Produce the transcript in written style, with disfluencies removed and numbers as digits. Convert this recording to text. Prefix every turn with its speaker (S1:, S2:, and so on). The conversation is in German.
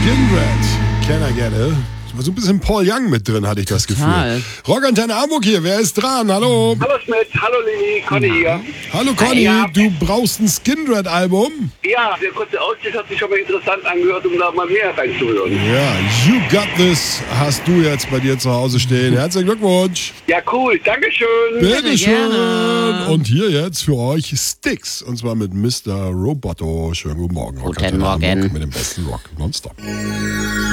S1: Skindred. Can I get it? So ein bisschen Paul Young mit drin, hatte ich das Gefühl. Rockantenne Hamburg hier, wer ist dran? Hallo.
S2: Hallo Schmidt, hallo Lini, Conny hier.
S1: Hallo Conny, du brauchst ein Skindred-Album?
S2: Ja, der kurze Ausschnitt hat sich schon mal interessant angehört, um da mal mehr reinzuhören.
S1: Ja, You Got This hast du jetzt bei dir zu Hause stehen. Herzlichen Glückwunsch.
S2: Ja, cool, dankeschön.
S1: Bitteschön. Und hier jetzt für euch Styx. Und zwar mit Mr. Roboto. Schönen guten Morgen.
S3: Guten Morgen.
S1: Mit dem besten Rock nonstop.